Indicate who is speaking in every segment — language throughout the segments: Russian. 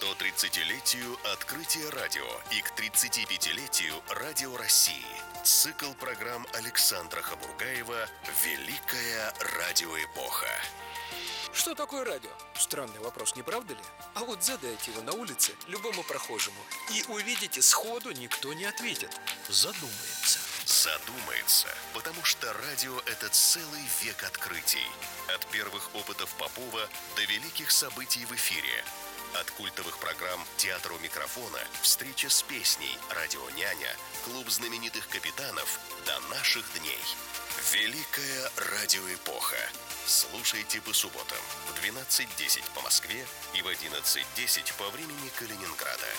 Speaker 1: 130-летию открытия радио и к 35-летию Радио России. Цикл программ Александра Хабургаева «Великая радиоэпоха».
Speaker 2: Что такое радио? Странный вопрос, не правда ли? А вот задайте его на улице любому прохожему, и увидите, сходу никто не ответит. Задумается.
Speaker 1: Задумается, потому что радио – это целый век открытий. От первых опытов Попова до великих событий в эфире. От культовых программ «Театр у микрофона», «Встреча с песней», «Радио Няня», «Клуб знаменитых капитанов» до наших дней. Великая радиоэпоха. Слушайте по субботам в 12:10 по Москве и в 11:10 по времени Калининграда.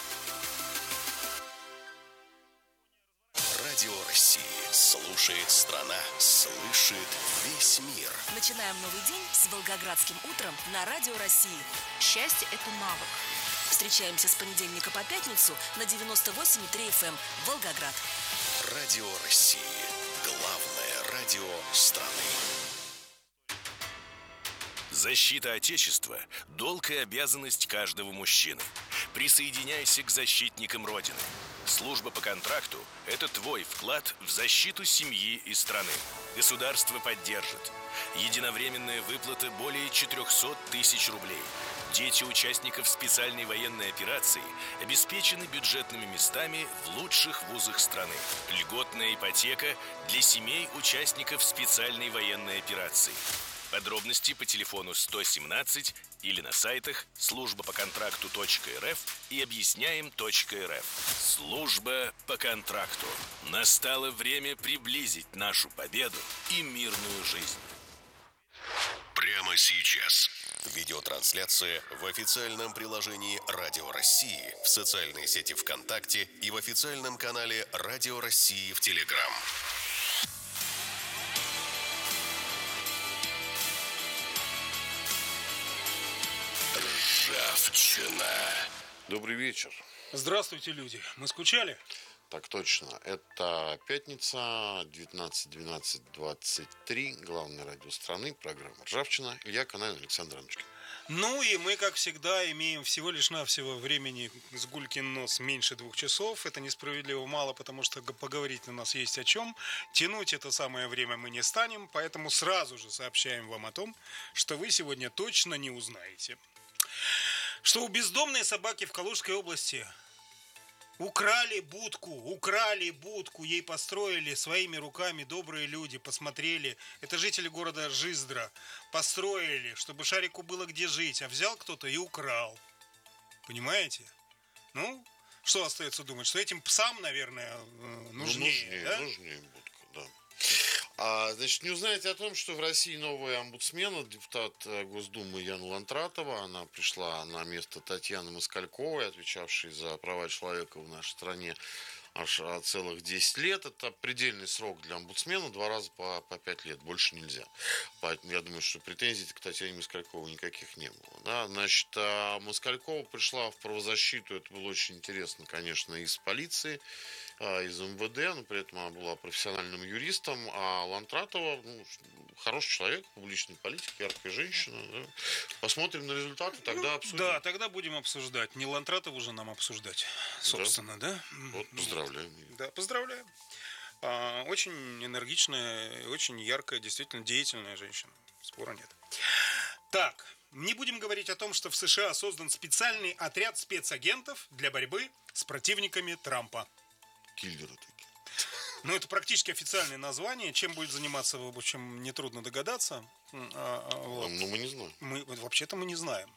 Speaker 1: Радио России. Слушает страна, слышит весь мир.
Speaker 3: Начинаем новый день с Волгоградским утром на Радио России. Счастье – это навык. Встречаемся с понедельника по пятницу на 98,3 FM Волгоград.
Speaker 1: Радио России. Главное радио страны.
Speaker 4: Защита Отечества – долг и обязанность каждого мужчины. Присоединяйся к защитникам Родины. Служба по контракту – это твой вклад в защиту семьи и страны. Государство поддержит. Единовременная выплата более 400 тысяч рублей. Дети участников специальной военной операции обеспечены бюджетными местами в лучших вузах страны. Льготная ипотека для семей участников специальной военной операции. Подробности по телефону 117 или на сайтах службапоконтракту.рф и объясняем.рф. Служба по контракту. Настало время приблизить нашу победу и мирную жизнь.
Speaker 1: Прямо сейчас. Видеотрансляция в официальном приложении Радио России, в социальной сети ВКонтакте и в официальном канале Радио России в Телеграм. Ржавчина.
Speaker 5: Добрый вечер.
Speaker 6: Здравствуйте, люди. Мы скучали?
Speaker 5: Так точно. Это пятница, 19:23. Главное радио страны. Программа «Ржавчина». Илья Канаев, Александр Аночкин.
Speaker 6: Ну и мы, как всегда, имеем всего лишь навсего времени с гулькин нос меньше 2 часов. Это несправедливо мало, потому что поговорить у нас есть о чем. Тянуть это самое время мы не станем, поэтому сразу же сообщаем вам о том, что вы сегодня точно не узнаете. Что у бездомной собаки в Калужской области украли будку, ей построили своими руками добрые люди, посмотрели, это жители города Жиздра, построили, чтобы шарику было где жить, а взял кто-то и украл. Понимаете? Ну, что остается думать, что этим псам, наверное, нужнее, да?
Speaker 5: Нужнее будка, да. Значит, не узнаете о том, что в России новый омбудсмен, депутат Госдумы Яна Лантратова. Она пришла на место Татьяны Москальковой, отвечавшей за права человека в нашей стране аж целых 10 лет. Это предельный срок для омбудсмена, 2 раза по 5 лет, больше нельзя. Поэтому я думаю, что претензий к Татьяне Москальковой никаких не было. Да? Значит, Москалькова пришла в правозащиту, это было очень интересно, конечно, из полиции, из МВД, но при этом она была профессиональным юристом, а Лантратова, хороший человек, публичный политик, яркая женщина. Да. Посмотрим на результаты, тогда обсудим.
Speaker 6: Да, тогда будем обсуждать. Не Лантратову же нам обсуждать, собственно, да?
Speaker 5: Вот, поздравляем.
Speaker 6: Да, поздравляем. Очень энергичная, очень яркая, действительно деятельная женщина. Спора нет. Так, не будем говорить о том, что в США создан специальный отряд спецагентов для борьбы с противниками Трампа.
Speaker 5: Киллеры такие.
Speaker 6: Ну, это практически официальное название. Чем будет заниматься, в общем, нетрудно догадаться. Вот.
Speaker 5: Ну, мы не знаем.
Speaker 6: Вообще-то мы не знаем.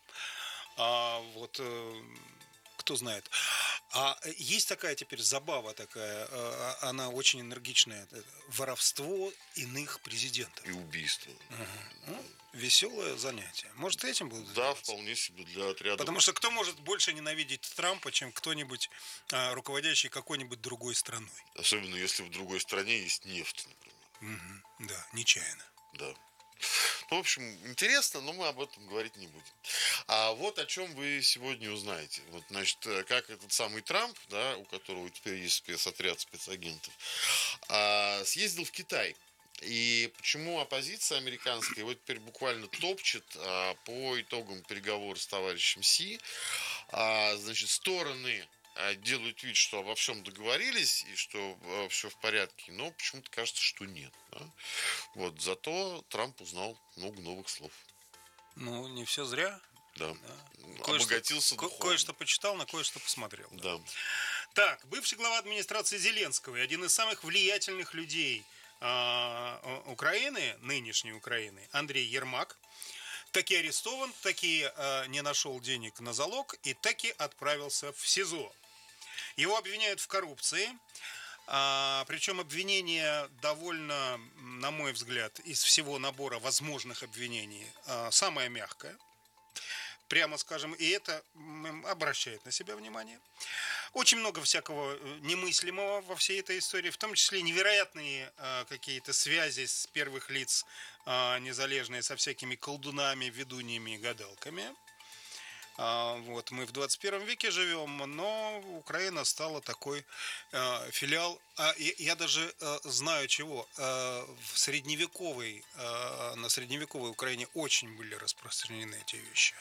Speaker 6: Кто знает. Есть такая теперь забава такая, она очень энергичная. Воровство иных президентов.
Speaker 5: И убийство.
Speaker 6: Веселое занятие. Может, этим будут
Speaker 5: Да,
Speaker 6: заниматься?
Speaker 5: вполне себе для отряда.
Speaker 6: Потому что кто может больше ненавидеть Трампа, чем кто-нибудь, руководящий какой-нибудь другой страной?
Speaker 5: Особенно если в другой стране есть нефть, например.
Speaker 6: Да, нечаянно.
Speaker 5: Да. Ну, в общем, интересно, но мы об этом говорить не будем. А вот о чем вы сегодня узнаете. Вот, значит, как этот самый Трамп, да, у которого теперь есть спецотряд спецагентов, съездил в Китай. И почему оппозиция американская его теперь буквально топчет по итогам переговоров с товарищем Си. значит, стороны делают вид, что обо всем договорились и что все в порядке, но почему-то кажется, что нет. Да? Вот, зато Трамп узнал много новых слов.
Speaker 6: Ну, не все зря.
Speaker 5: Да. Обогатился духовно.
Speaker 6: Кое-что почитал, на кое-что посмотрел.
Speaker 5: Да.
Speaker 6: Так, бывший глава администрации Зеленского и один из самых влиятельных людей Украины, нынешней Украины, Андрей Ермак, таки арестован, таки не нашел денег на залог и таки отправился в СИЗО. Его обвиняют в коррупции, причем обвинение довольно, на мой взгляд, из всего набора возможных обвинений самое мягкое. Прямо скажем, и это обращает на себя внимание. Очень много всякого немыслимого во всей этой истории, в том числе невероятные какие-то связи с первых лиц незалежные со всякими колдунами, ведуньями и гадалками. Вот, мы в 21 веке живем, но Украина стала такой филиал. Я даже знаю чего. На средневековой Украине очень были распространены эти вещи.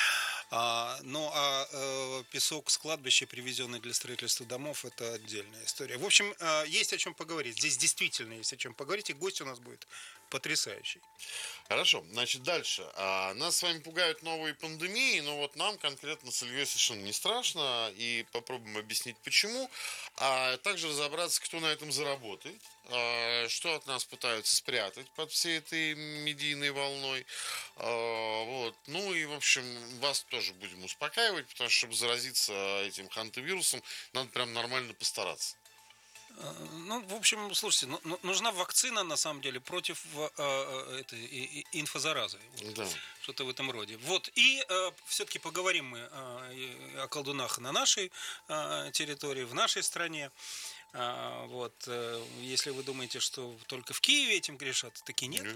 Speaker 6: Песок с кладбища, привезенный для строительства домов, это отдельная история. В общем, есть о чем поговорить. Здесь действительно есть о чем поговорить, и гость у нас будет потрясающий.
Speaker 5: Хорошо, значит, дальше. Нас с вами пугают новые пандемии, но вот нам конкретно с Ильей совершенно не страшно, и попробуем объяснить почему, а также разобраться, кто на этом заработает, что от нас пытаются спрятать под всей этой медийной волной. Вот. Ну и, в общем, вас тоже будем успокаивать, потому что, чтобы заразиться этим хантавирусом, надо прям нормально постараться.
Speaker 6: Ну, в общем, слушайте, нужна вакцина, на самом деле, против этой инфозаразы.
Speaker 5: Да.
Speaker 6: Что-то в этом роде. Вот, и все-таки поговорим мы о колдунах на нашей территории, в нашей стране. Вот, если вы думаете, что только в Киеве этим грешат, таки нет.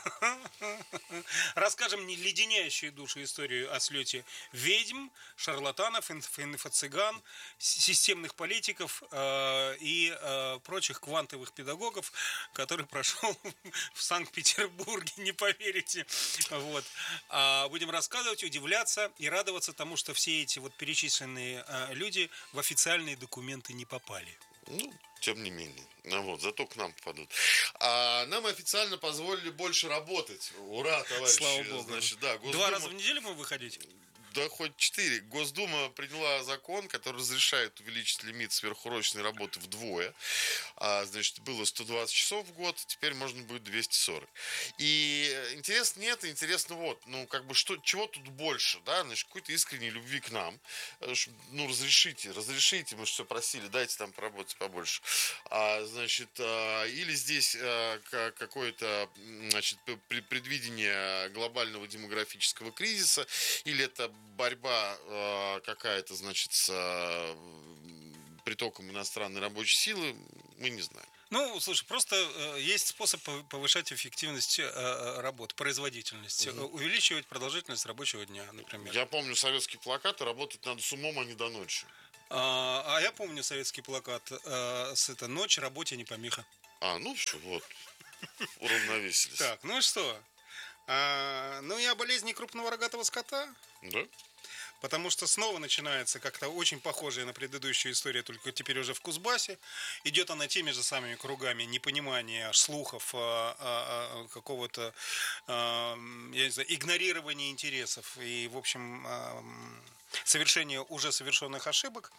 Speaker 6: Расскажем леденящую душу историю о слете ведьм, шарлатанов, инфо-цыган, системных политиков и прочих квантовых педагогов, который прошел в Санкт-Петербурге, не поверите. Вот. Будем рассказывать, удивляться и радоваться тому, что все эти вот перечисленные люди в официальные документы не попали.
Speaker 5: Ну, тем не менее. Вот, зато к нам попадут. Нам официально позволили больше работать. Ура, товарищи.
Speaker 6: Слава богу.
Speaker 5: Значит, да, Госдума...
Speaker 6: 2 раза в неделю мы выходить?
Speaker 5: Да хоть 4. Госдума приняла закон, который разрешает увеличить лимит сверхурочной работы вдвое. Значит, было 120 часов в год, теперь можно будет 240. И интересно нет, интересно вот, ну, как бы, чего тут больше, да, значит, какой-то искренней любви к нам. Ну, разрешите, мы же все просили, дайте там поработать побольше. Значит, или здесь какое-то, значит, предвидение глобального демографического кризиса, или это борьба какая-то, значит, с притоком иностранной рабочей силы, мы не знаем.
Speaker 6: Ну, слушай, просто есть способ повышать эффективность работы, производительность, увеличивать продолжительность рабочего дня, например.
Speaker 5: Я помню советские плакаты: работать надо с умом, а не до ночи.
Speaker 6: А я помню советский плакат с этой «Ночь, работе не помеха».
Speaker 5: Ну все, вот, уравновесились.
Speaker 6: Так, ну и что? Ну и о болезни крупного рогатого скота.
Speaker 5: Да.
Speaker 6: Потому что снова начинается как-то очень похожая на предыдущую историю, только теперь уже в Кузбассе. Идет она теми же самыми кругами непонимания, слухов, какого-то, я не знаю, игнорирования интересов и, в общем, совершения уже совершенных ошибок.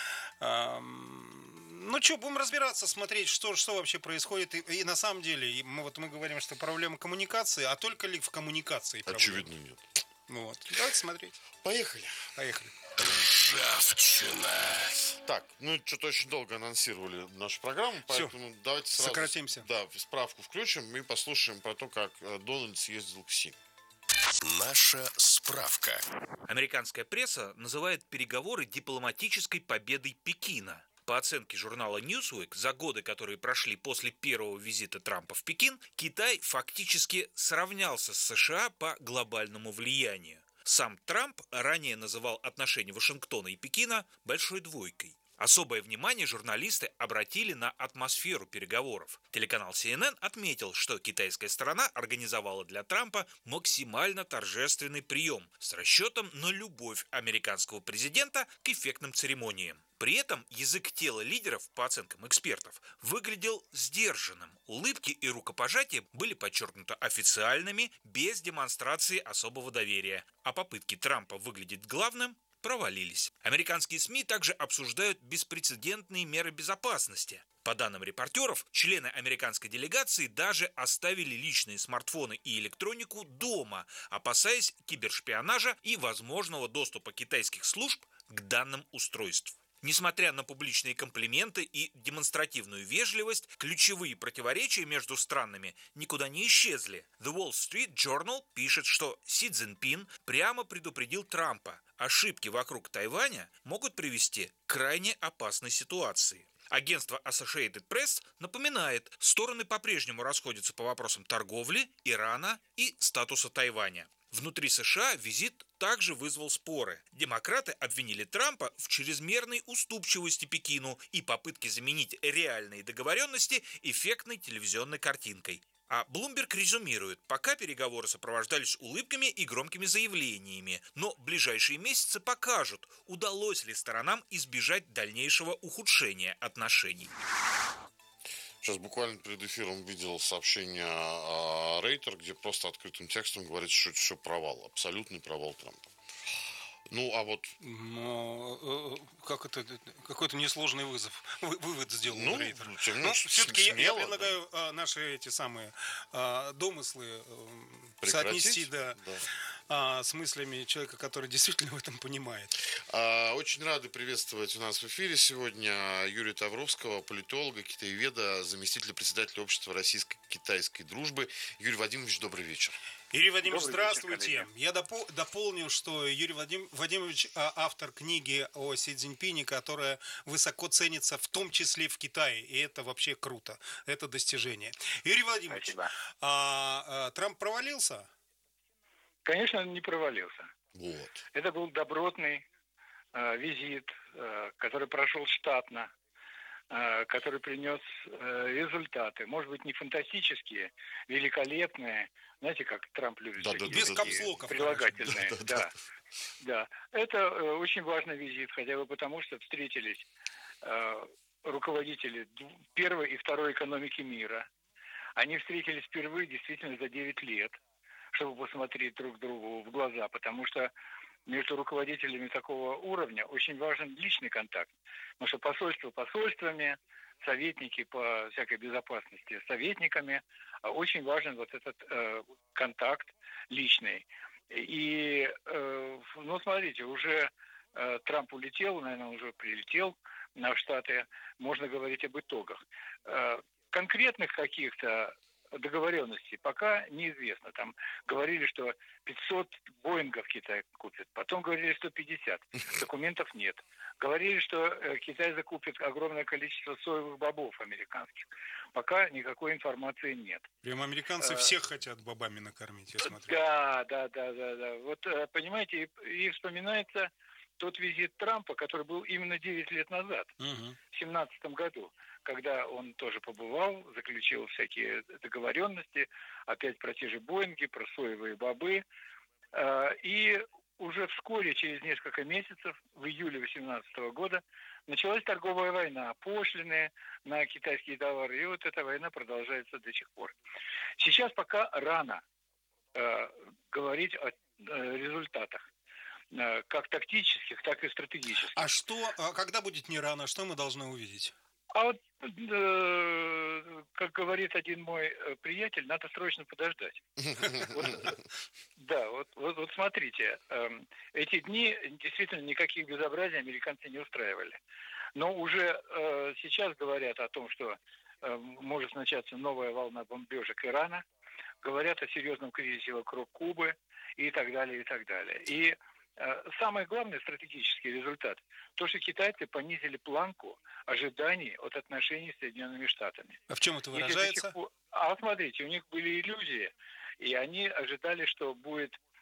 Speaker 6: Ну что, будем разбираться, смотреть, что вообще происходит. И на самом деле, мы говорим, что проблема коммуникации, а только ли в коммуникации проблема?
Speaker 5: Очевидно, нет.
Speaker 6: Вот. Давайте смотреть.
Speaker 5: Поехали.
Speaker 4: Ржавчина.
Speaker 5: Так, ну что-то очень долго анонсировали нашу программу, поэтому давайте сразу
Speaker 6: сократимся.
Speaker 5: Да, справку включим и послушаем про то, как Дональд съездил к Си.
Speaker 1: Наша справка.
Speaker 7: Американская пресса называет переговоры дипломатической победой Пекина. По оценке журнала Newsweek, за годы, которые прошли после первого визита Трампа в Пекин, Китай фактически сравнялся с США по глобальному влиянию. Сам Трамп ранее называл отношения Вашингтона и Пекина большой двойкой. Особое внимание журналисты обратили на атмосферу переговоров. Телеканал CNN отметил, что китайская сторона организовала для Трампа максимально торжественный прием с расчетом на любовь американского президента к эффектным церемониям. При этом язык тела лидеров, по оценкам экспертов, выглядел сдержанным. Улыбки и рукопожатия были подчеркнуто официальными, без демонстрации особого доверия. А попытки Трампа выглядеть главным провалились. Американские СМИ также обсуждают беспрецедентные меры безопасности. По данным репортеров, члены американской делегации даже оставили личные смартфоны и электронику дома, опасаясь кибершпионажа и возможного доступа китайских служб к данным устройств. Несмотря на публичные комплименты и демонстративную вежливость, ключевые противоречия между странами никуда не исчезли. The Wall Street Journal пишет, что Си Цзиньпин прямо предупредил Трампа: ошибки вокруг Тайваня могут привести к крайне опасной ситуации. Агентство Associated Press напоминает, стороны по-прежнему расходятся по вопросам торговли, Ирана и статуса Тайваня. Внутри США визит также вызвал споры. Демократы обвинили Трампа в чрезмерной уступчивости Пекину и попытке заменить реальные договоренности эффектной телевизионной картинкой. А Bloomberg резюмирует, пока переговоры сопровождались улыбками и громкими заявлениями, но ближайшие месяцы покажут, удалось ли сторонам избежать дальнейшего ухудшения отношений.
Speaker 5: Сейчас буквально перед эфиром видел сообщение Рейтер, где просто открытым текстом говорится, что это все провал, абсолютный провал Трампа. Ну, а вот...
Speaker 6: Как это, какой-то несложный вывод сделал Рейтер.
Speaker 5: Все-таки
Speaker 6: я предлагаю наши эти самые домыслы соотнести с мыслями человека, который действительно в этом понимает.
Speaker 5: Очень рады приветствовать у нас в эфире сегодня Юрия Тавровского, политолога, китаеведа, заместителя председателя общества российско-китайской дружбы. Юрий Вадимович, добрый вечер.
Speaker 6: Юрий Владимирович, здравствуйте. Я дополню, что Юрий Владимирович автор книги о Си Цзиньпине, которая высоко ценится в том числе в Китае. И это вообще круто. Это достижение. Юрий Владимирович, Трамп провалился?
Speaker 8: Конечно, не провалился.
Speaker 5: Вот.
Speaker 8: Это был добротный визит, который прошел штатно, который принес результаты. Может быть, не фантастические, великолепные. Знаете, как Трамп любит
Speaker 6: без капслоков,
Speaker 8: прилагательные. Да. Это очень важный визит, хотя бы потому, что встретились руководители первой и второй экономики мира. Они встретились впервые действительно за 9 лет, чтобы посмотреть друг другу в глаза, потому что между руководителями такого уровня очень важен личный контакт. Потому что посольство посольствами, советники по всякой безопасности советниками, очень важен вот этот контакт личный. И, смотрите, уже Трамп улетел, наверное, он уже прилетел в Штаты, можно говорить об итогах. Конкретных каких-то договоренностей пока неизвестно. Там говорили, что 500 Боингов Китай купит, потом говорили 150. Документов нет. Говорили, что Китай закупит огромное количество соевых бобов американских. Пока никакой информации нет.
Speaker 6: Прям американцы всех хотят бобами накормить, я смотрю.
Speaker 8: Да. Вот, понимаете, и вспоминается тот визит Трампа, который был именно 9 лет назад, в 2017 году, когда он тоже побывал, заключил всякие договоренности, опять про те же Боинги, про соевые бобы. И уже вскоре, через несколько месяцев, в июле 2018 года, началась торговая война, пошлины на китайские товары. И вот эта война продолжается до сих пор. Сейчас пока рано говорить о результатах. Как тактических, так и стратегических.
Speaker 6: А когда будет не рано, что мы должны увидеть?
Speaker 8: А вот, как говорит один мой приятель, надо срочно подождать. Да, вот смотрите, эти дни действительно никаких безобразий американцы не устраивали. Но уже сейчас говорят о том, что может начаться новая волна бомбежек Ирана, говорят о серьезном кризисе вокруг Кубы и так далее, и так далее. И самый главный стратегический результат – то, что китайцы понизили планку ожиданий от отношений с Соединенными Штатами.
Speaker 6: А в чем это выражается?
Speaker 8: Смотрите, у них были иллюзии, и они ожидали, что будет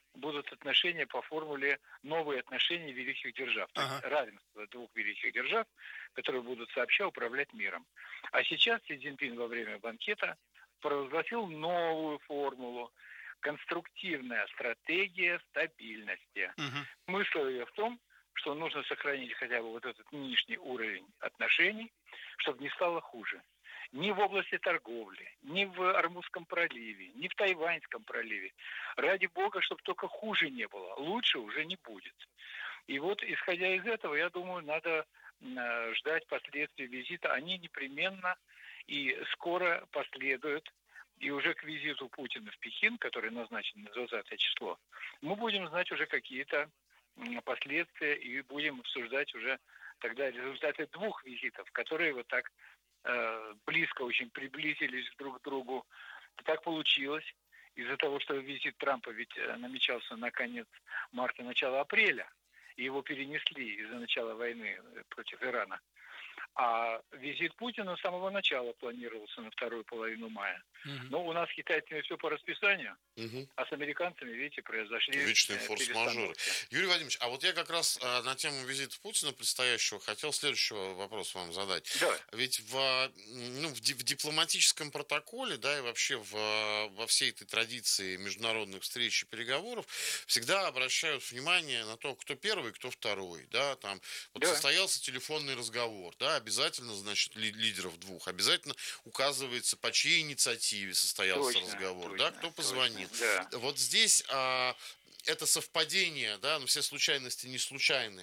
Speaker 8: будут отношения по формуле новые отношения великих держав. То есть равенство двух великих держав, которые будут сообща управлять миром. А сейчас Си Цзиньпин во время банкета провозгласил новую формулу. Конструктивная стратегия стабильности. Смысл ее в том, что нужно сохранить хотя бы вот этот нынешний уровень отношений, чтобы не стало хуже. Ни в области торговли, ни в Ормузском проливе, ни в Тайваньском проливе. Ради бога, чтобы только хуже не было. Лучше уже не будет. И вот, исходя из этого, я думаю, надо ждать последствий визита. Они непременно и скоро последуют. И уже к визиту Путина в Пекин, который назначен на 20 число, мы будем знать уже какие-то последствия и будем обсуждать уже тогда результаты двух визитов, которые вот так близко очень приблизились друг к другу. И так получилось из-за того, что визит Трампа ведь намечался на конец марта, начало апреля, и его перенесли из-за начала войны против Ирана. А визит Путина с самого начала планировался на вторую половину мая. Но у нас с китайцами все по расписанию, а с американцами, видите, произошли
Speaker 5: вечные форс-мажоры. Юрий Владимирович, а вот я как раз на тему визита Путина предстоящего хотел следующего вопрос вам задать.
Speaker 8: Давай.
Speaker 5: Ведь в дипломатическом протоколе, да, и вообще во всей этой традиции международных встреч и переговоров всегда обращают внимание на то, кто первый, кто второй, да, там вот состоялся телефонный разговор, да, обязательно, значит, лидеров двух, обязательно указывается, по чьей инициативе состоялся разговор, да, кто позвонил.
Speaker 8: Да.
Speaker 5: Вот здесь это совпадение, да, но все случайности не случайны,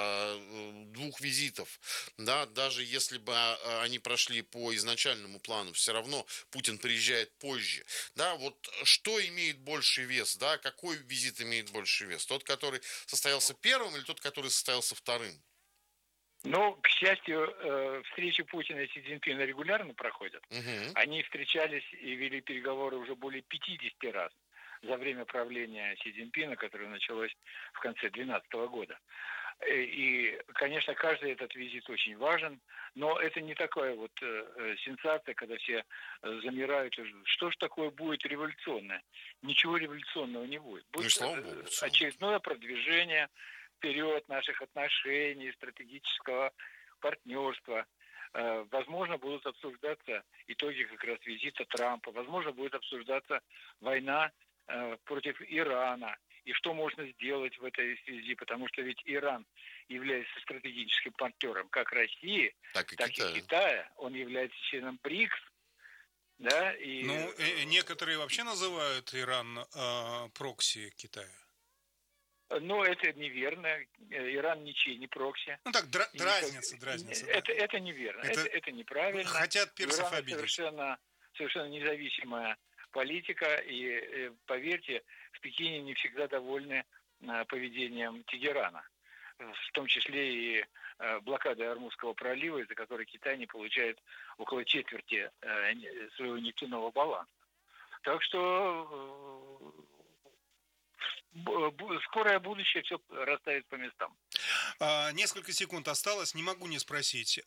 Speaker 5: двух визитов, да, даже если бы они прошли по изначальному плану, все равно Путин приезжает позже, да, вот что имеет больший вес, да, какой визит имеет больший вес, тот, который состоялся первым или тот, который состоялся вторым?
Speaker 8: Ну, к счастью, встречи Путина и Си Цзиньпина регулярно проходят. Они встречались и вели переговоры уже более 50 раз за время правления Си Цзиньпина, которое началось в конце 2012 года. И, конечно, каждый этот визит очень важен, но это не такая вот сенсация, когда все замирают. Что ж такое будет революционное? Ничего революционного не будет. Будет очередное продвижение вперед наших отношений, стратегического партнерства. Возможно, будут обсуждаться итоги как раз визита Трампа. Возможно, будет обсуждаться война против Ирана. И что можно сделать в этой связи, потому что ведь Иран является стратегическим партнером как России, так и Китая. Он является членом БРИКС. Да, и...
Speaker 6: Ну, некоторые вообще называют Иран прокси Китая.
Speaker 8: Но это неверно. Иран ничей не прокси.
Speaker 6: Ну так, дразнится.
Speaker 8: Это неверно. Это неправильно.
Speaker 6: Хотят персов обидеть.
Speaker 8: Совершенно независимая политика. И поверьте, в Пекине не всегда довольны поведением Тегерана. В том числе и блокадой Ормузского пролива, из-за которой Китай не получает около четверти своего нефтяного баланса. Так что скорое будущее все расставит по местам.
Speaker 6: Несколько секунд осталось, не могу не спросить.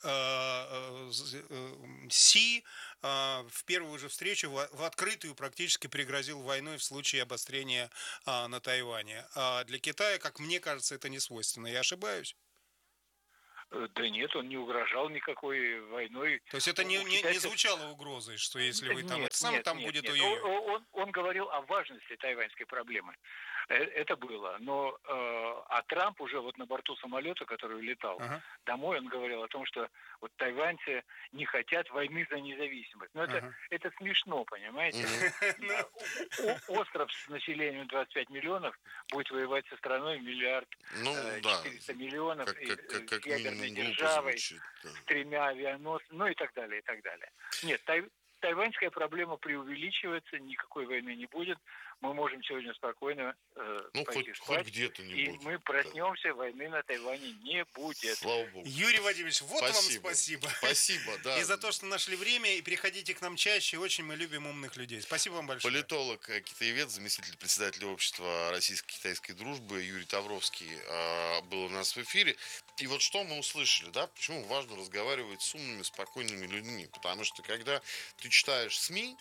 Speaker 6: Си в первую же встречу в открытую практически пригрозил войной в случае обострения на Тайване. Для Китая, как мне кажется, это не свойственно. Я ошибаюсь?
Speaker 8: Да нет, он не угрожал никакой войной.
Speaker 6: То есть это не звучало угрозой, что если вы там там будет ой-ой-ой.
Speaker 8: Он говорил о важности тайваньской проблемы. Это было. Но Трамп уже вот на борту самолета, который улетал домой, он говорил о том, что вот тайваньцы не хотят войны за независимость. Но это смешно, понимаете? Остров с населением 25 миллионов будет воевать со страной 1 400 миллионов с ядерной державой, с 3 авианосцами, ну и так далее, и так далее. Нет, тайваньская проблема преувеличивается, никакой войны не будет. Мы можем сегодня спокойно пойти спать,
Speaker 5: хоть где-то не
Speaker 8: и
Speaker 5: будет.
Speaker 8: мы проснемся, войны на Тайване не будет.
Speaker 5: Слава Богу.
Speaker 6: Юрий Владимирович, вам спасибо.
Speaker 5: Спасибо, да.
Speaker 6: И за то, что нашли время, и приходите к нам чаще. Очень мы любим умных людей. Спасибо вам большое.
Speaker 5: Политолог, китаевед, заместитель председателя общества российско-китайской дружбы Юрий Тавровский был у нас в эфире. И вот что мы услышали, да, почему важно разговаривать с умными, спокойными людьми. Потому что когда ты читаешь СМИ,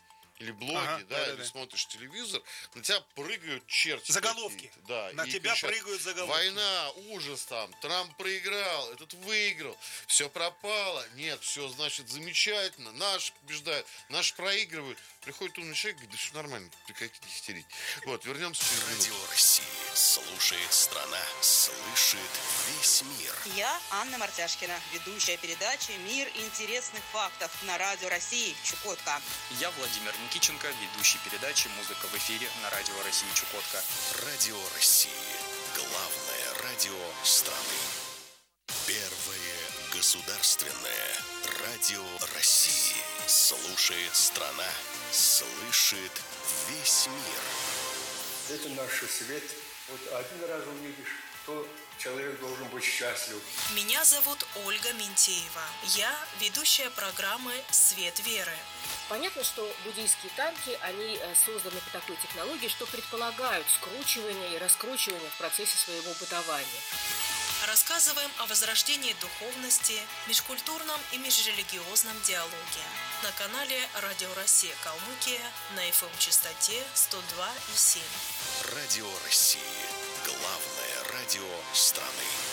Speaker 5: или блоги, или смотришь телевизор, на тебя прыгают черти.
Speaker 6: Заголовки.
Speaker 5: Да,
Speaker 6: на тебя кричат, прыгают заголовки.
Speaker 5: Война, ужас там, Трамп проиграл, этот выиграл, все пропало. Нет, все, значит, замечательно, наши побеждают, наши проигрывают. Приходит умный человек, говорит, да все нормально, прекратите истерить. Вот, вернемся через минуту.
Speaker 1: Радио России. Слушает страна, слышит весь мир.
Speaker 9: Я Анна Мартяшкина, ведущая передачи «Мир интересных фактов» на Радио России Чукотка.
Speaker 10: Я Владимир Никиченко, ведущий передачи «Музыка в эфире» на Радио России Чукотка.
Speaker 1: Радио России. Главное радио страны. Первое государственное радио России. Слушает страна, слышит весь мир.
Speaker 11: Это наш свет. Вот один раз увидишь, то человек должен быть счастлив.
Speaker 12: Меня зовут Ольга Минтеева. Я ведущая программы «Свет веры».
Speaker 13: Понятно, что буддийские танки, они созданы по такой технологии, что предполагают скручивание и раскручивание в процессе своего бытования.
Speaker 12: Рассказываем о возрождении духовности, межкультурном и межрелигиозном диалоге. На канале Радио Россия Калмыкия на FM-частоте 102,7.
Speaker 1: Радио России. Главное радио страны.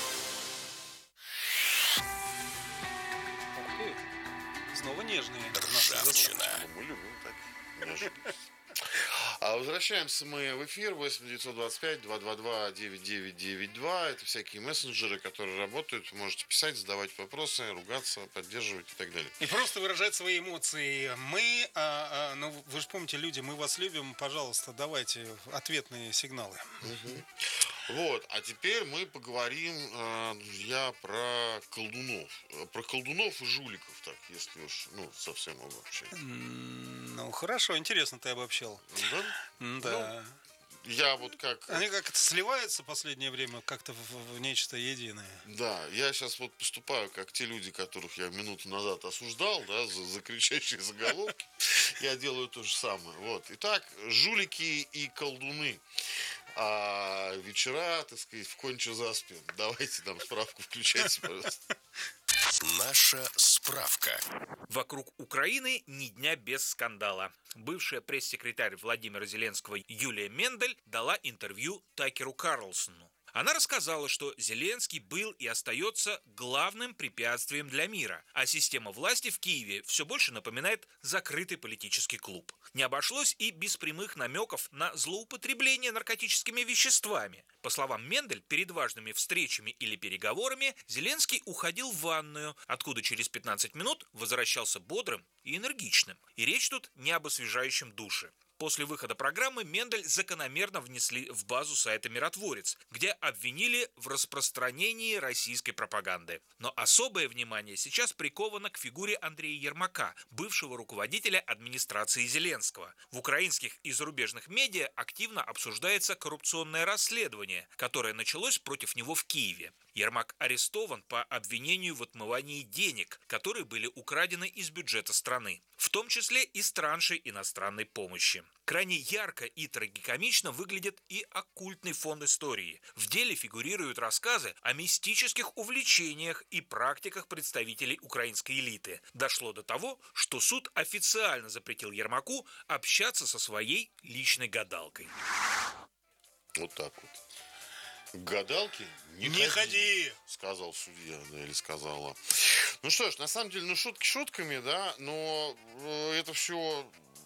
Speaker 6: Ух ты. Снова нежные.
Speaker 1: Ржавчина.
Speaker 5: Мы любим так. Нежно. А возвращаемся мы в эфир 8-925-222-9992. Это всякие мессенджеры, которые работают. Вы можете писать, задавать вопросы, ругаться, поддерживать и так далее.
Speaker 6: И просто выражать свои эмоции. Мы, вы же помните, люди, мы вас любим. Пожалуйста, давайте ответные сигналы.
Speaker 5: Угу. Вот, а теперь мы поговорим, друзья, про колдунов. Про колдунов и жуликов, так, если уж, совсем обобщать.
Speaker 6: Ну, хорошо, интересно ты обобщал.
Speaker 5: Да?
Speaker 6: Да.
Speaker 5: Я вот как...
Speaker 6: Они как-то сливаются в последнее время как-то в нечто единое.
Speaker 5: Да, я сейчас вот поступаю как те люди, которых я минуту назад осуждал, да, за кричащие заголовки. Я делаю то же самое. Вот. Итак, жулики и колдуны. А вечера, так сказать, в конче заспин. Давайте нам справку включайте, пожалуйста.
Speaker 1: Наша справка.
Speaker 7: Вокруг Украины ни дня без скандала. Бывшая пресс-секретарь Владимира Зеленского Юлия Мендель дала интервью Такеру Карлсону. Она рассказала, что Зеленский был и остается главным препятствием для мира, а система власти в Киеве все больше напоминает закрытый политический клуб. Не обошлось и без прямых намеков на злоупотребление наркотическими веществами. По словам Мендель, перед важными встречами или переговорами Зеленский уходил в ванную, откуда через 15 минут возвращался бодрым и энергичным. И речь тут не об освежающем душе. После выхода программы Мендель закономерно внесли в базу сайта «Миротворец», где обвинили в распространении российской пропаганды. Но особое внимание сейчас приковано к фигуре Андрея Ермака, бывшего руководителя администрации Зеленского. В украинских и зарубежных медиа активно обсуждается коррупционное расследование, которое началось против него в Киеве. Ермак арестован по обвинению в отмывании денег, которые были украдены из бюджета страны, в том числе из траншей иностранной помощи. Крайне ярко и трагикомично выглядит и оккультный фон истории. В деле фигурируют рассказы о мистических увлечениях и практиках представителей украинской элиты. Дошло до того, что суд официально запретил Ермаку общаться со своей личной гадалкой.
Speaker 5: Вот так вот. К гадалке не ходи, сказал судья, да, или сказала. Ну что ж, на самом деле, шутки шутками, да, но это все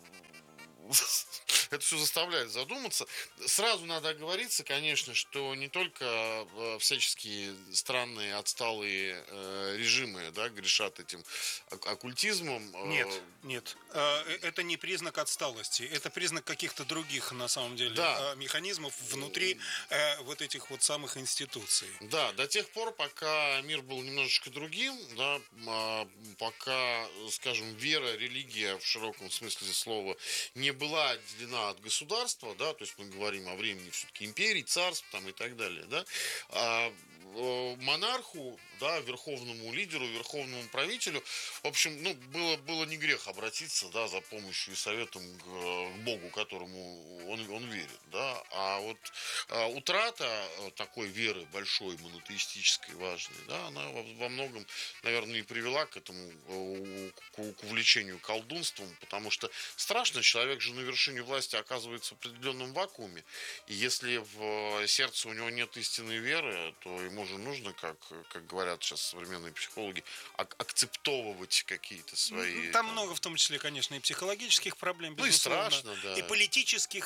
Speaker 5: заставляет задуматься. Сразу надо оговориться, конечно, что не только всяческие странные отсталые режимы, да, грешат этим оккультизмом.
Speaker 6: Нет. Это не признак отсталости. Это признак каких-то других, на самом деле, механизмов внутри вот этих вот самых институций.
Speaker 5: Да, до тех пор, пока мир был немножечко другим, да, пока, скажем, вера, религия в широком смысле слова не была отделена от государства, да, то есть мы говорим о времени все-таки империй, царств там и так далее, да, монарху, да, верховному лидеру, верховному правителю. В общем, ну, было не грех обратиться, да, за помощью и советом к Богу, которому он верит, да. А вот утрата такой веры большой, монотеистической, важной, да, она во многом, наверное, и привела к этому, к увлечению колдунством, потому что страшно, человек же на вершине власти оказывается в определенном вакууме, и если в сердце у него нет истинной веры, то ему же нужно, как говорят сейчас современные психологи, акцептовывать какие-то свои...
Speaker 6: Там много, в том числе, конечно, и психологических проблем,
Speaker 5: безусловно,
Speaker 6: и страшно, да. И политических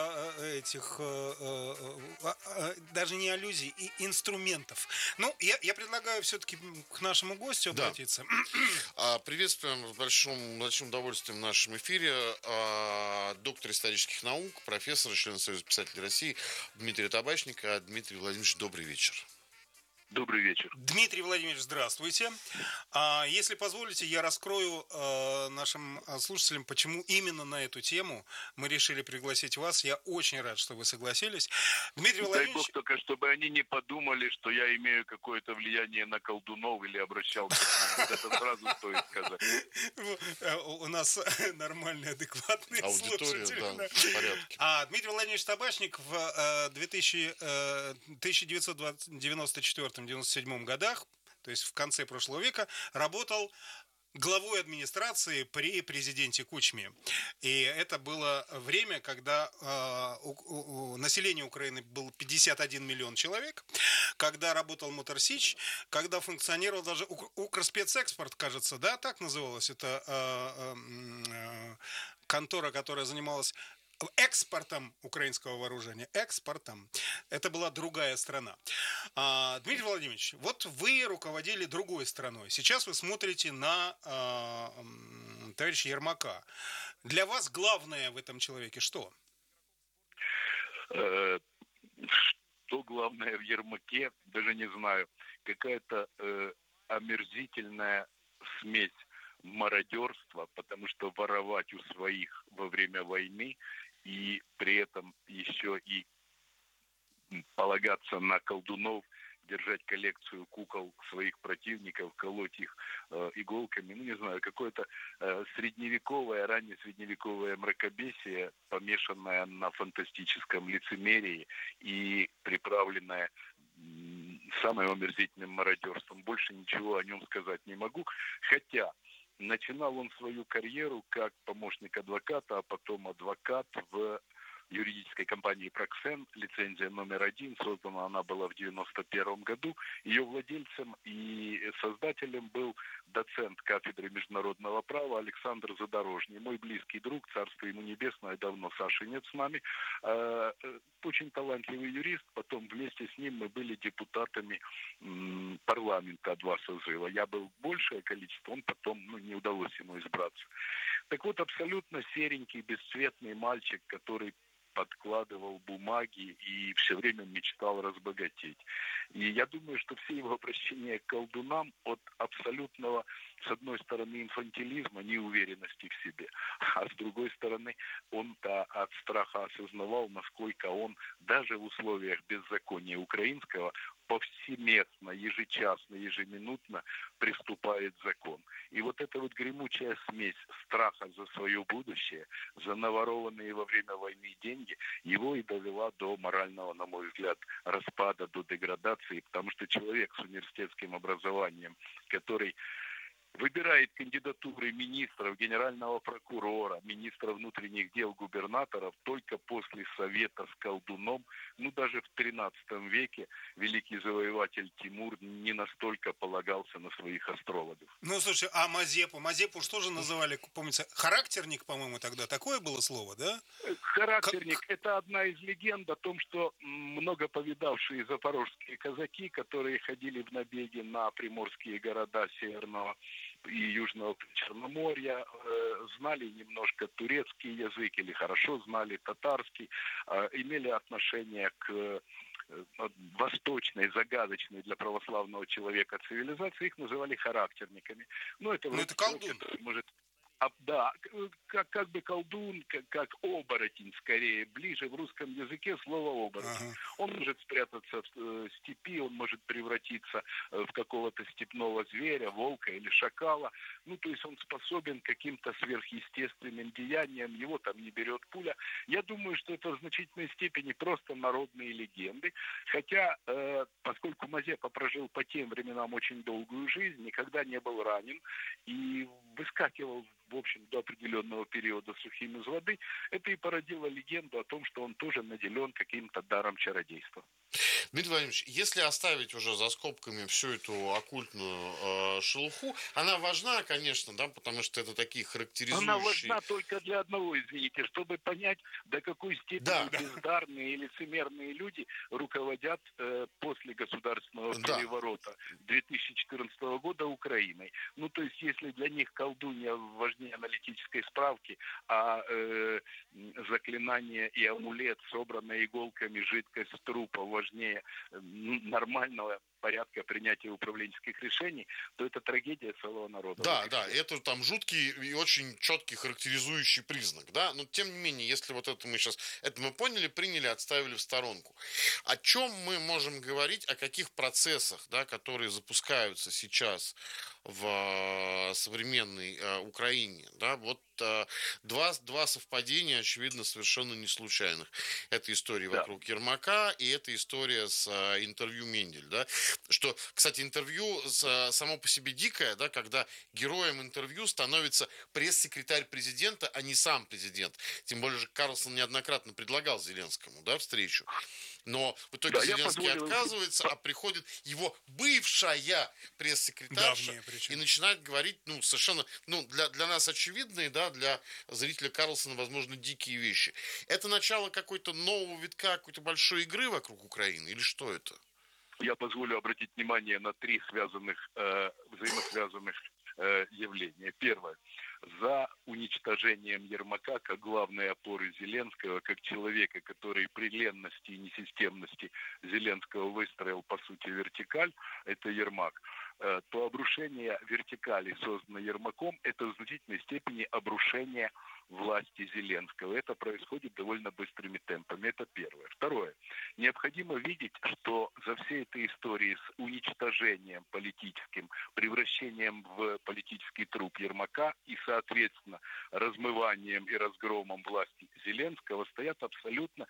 Speaker 6: даже не аллюзий, и инструментов. Ну, я предлагаю все-таки к нашему гостю обратиться.
Speaker 5: Да. Приветствуем с большим удовольствием в нашем эфире доктор исторических наук, профессор, член Союза писателей России Дмитрия Табачника. Дмитрий Владимирович, добрый вечер.
Speaker 14: Добрый вечер.
Speaker 6: Дмитрий Владимирович, здравствуйте. Если позволите, я раскрою нашим слушателям, почему именно на эту тему мы решили пригласить вас. Я очень рад, что вы согласились. Дмитрий Владимирович...
Speaker 14: Дай Бог только, чтобы они не подумали, что я имею какое-то влияние на колдунов или обращался к ним. Это сразу стоит сказать.
Speaker 6: У нас нормальный, адекватный
Speaker 5: аудитория,
Speaker 6: слушатель.
Speaker 5: Да, в порядке.
Speaker 6: Дмитрий Владимирович Табачник в 1994-97 годах, то есть в конце прошлого века, работал главой администрации при президенте Кучме. И это было время, когда население Украины было 51 миллион человек, когда работал Мотор Сич, когда функционировал даже Укрспецэкспорт, кажется, да, так называлась эта контора, которая занималась экспортом украинского вооружения. Экспортом. Это была другая страна. Дмитрий Владимирович, вот вы руководили другой страной. Сейчас вы смотрите на товарища Ермака. Для вас главное в этом человеке что?
Speaker 14: Что главное в Ермаке, даже не знаю. Какая-то омерзительная смесь мародерства, потому что воровать у своих во время войны и при этом еще и полагаться на колдунов, держать коллекцию кукол своих противников, колоть их иголками, ну не знаю, какое-то средневековое, раннесредневековое мракобесие, помешанное на фантастическом лицемерии и приправленное самым омерзительным мародерством. Больше ничего о нем сказать не могу, хотя начинал он свою карьеру как помощник адвоката, а потом адвокат в юридической компании «Проксен», лицензия номер 1, создана она была в 1991 году. Ее владельцем и создателем был доцент кафедры международного права Александр Задорожный. Мой близкий друг, царство ему небесное, давно Саши нет с нами, очень талантливый юрист. Потом вместе с ним мы были депутатами парламента 2 созыва. Я был большее количество, он потом не удалось ему избраться. Так вот, абсолютно серенький, бесцветный мальчик, который подкладывал бумаги и все время мечтал разбогатеть. И я думаю, что все его обращения к колдунам от абсолютного, с одной стороны, инфантилизма, неуверенности в себе, а с другой стороны, он-то от страха осознавал, насколько он даже в условиях беззакония украинского повсеместно, ежечасно, ежеминутно приступает закон. И вот эта вот гремучая смесь страха за свое будущее, за наворованные во время войны деньги, его и довела до морального, на мой взгляд, распада, до деградации, потому что человек с университетским образованием, который выбирает кандидатуры министров, генерального прокурора, министра внутренних дел, губернаторов только после совета с колдуном. Ну, даже в 13 веке великий завоеватель Тимур не настолько полагался на своих астрологов.
Speaker 6: Ну, слушай, а Мазепу? Мазепу что же называли, помнится, характерник, по-моему, тогда? Такое было слово, да?
Speaker 14: Характерник – это одна из легенд о том, что много повидавшие запорожские казаки, которые ходили в набеги на приморские города Северного и Южного Черноморья, знали немножко турецкий язык или хорошо знали татарский, имели отношение к восточной, загадочной для православного человека цивилизации, их называли характерниками. Ну, это колдун. Может... Да, как бы колдун, как оборотень скорее. Ближе в русском языке слово оборотень. Он может спрятаться в степи, он может превратиться в какого-то степного зверя, волка или шакала. Ну, то есть он способен к каким-то сверхъестественным деяниям, его там не берет пуля. Я думаю, что это в значительной степени просто народные легенды. Хотя, поскольку Мазепа прожил по тем временам очень долгую жизнь, никогда не был ранен и выскакивал, в общем, до определенного периода сухим из воды, это и породило легенду о том, что он тоже наделен каким-то даром чародейства.
Speaker 5: Дмитрий Владимирович, если оставить уже за скобками всю эту оккультную шелуху, она важна, конечно, да, потому что это такие характеризующие...
Speaker 14: Она важна только для одного, извините, чтобы понять, до какой степени бездарные и лицемерные люди руководят после государственного переворота 2014 года Украиной. Ну, то есть, если для них колдунья важнее аналитической справки, а заклинание и амулет, собранные иголками жидкость трупа, важнее нормального порядка принятия управленческих решений, то это трагедия целого народа.
Speaker 5: Да, да, это там жуткий и очень четкий характеризующий признак, да, но тем не менее, если вот это мы сейчас, это мы поняли, приняли, отставили в сторонку. О чем мы можем говорить, о каких процессах, да, которые запускаются сейчас в современной Украине, да, вот два совпадения, очевидно, совершенно не случайных. Это история вокруг Ермака и эта история с интервью Мендель, да, что, кстати, интервью само по себе дикое, да, когда героем интервью становится пресс-секретарь президента, а не сам президент. Тем более же Карлсон неоднократно предлагал Зеленскому, да, встречу. Но в итоге Зеленский отказывается, а приходит его бывшая пресс-секретарша и начинает говорить, ну, совершенно, ну, для нас очевидные, да, для зрителя Карлсона, возможно, дикие вещи. Это начало какой-то нового витка, какой-то большой игры вокруг Украины, или что это?
Speaker 14: Я позволю обратить внимание на три взаимосвязанных явления. Первое. За уничтожением Ермака как главной опоры Зеленского, как человека, который при ленности и несистемности Зеленского выстроил, по сути, вертикаль, это Ермак, то обрушение вертикали, созданной Ермаком, это в значительной степени обрушение власти Зеленского. Это происходит довольно быстрыми темпами. Это первое. Второе. Необходимо видеть, что за всей этой историей с уничтожением политическим, превращением в политический труп Ермака и, соответственно, размыванием и разгромом власти Зеленского стоят абсолютно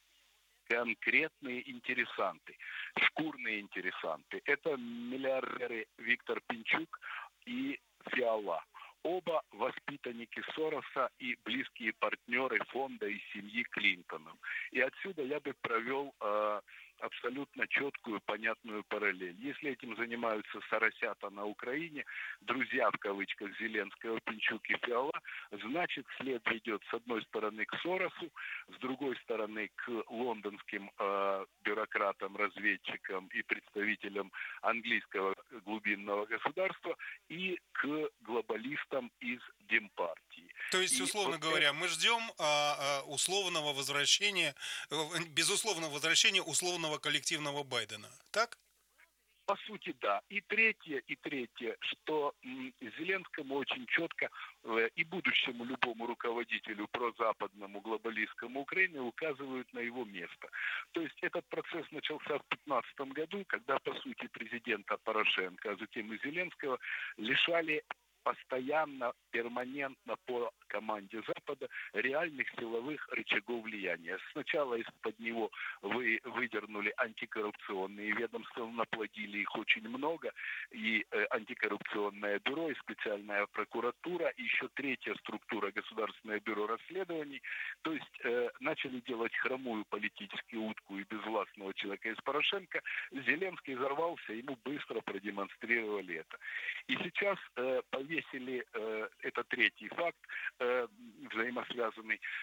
Speaker 14: конкретные интересанты, шкурные интересанты. Это миллиардеры Виктор Пинчук и Фиала. Оба воспитанники Сороса и близкие партнеры фонда и семьи Клинтонов. И отсюда я бы провел абсолютно четкую, понятную параллель. Если этим занимаются соросята на Украине, друзья в кавычках Зеленского, Пинчук и Фиала, значит, след ведет с одной стороны к Соросу, с другой стороны к лондонским бюрократам, разведчикам и представителям английского глубинного государства и к глобалистам из Демпартии.
Speaker 6: То есть, условно говоря, мы ждем условного возвращения, безусловного возвращения условного коллективного Байдена, так?
Speaker 14: По сути, да. И третье, что Зеленскому очень четко и будущему любому руководителю прозападному, глобалистскому Украины указывают на его место. То есть этот процесс начался в 2015 году, когда, по сути, президента Порошенко, а затем и Зеленского лишали постоянно, перманентно по команде Запада реальных силовых рычагов влияния. Сначала из-под него выдернули антикоррупционные ведомства, наплодили их очень много, и антикоррупционное бюро, и специальная прокуратура, и еще третья структура Государственное бюро расследований. То есть начали делать хромую политическую утку и безвластного человека из Порошенко. Зеленский взорвался, ему быстро продемонстрировали это. И сейчас повесили, это третий факт, взаимосвязанный,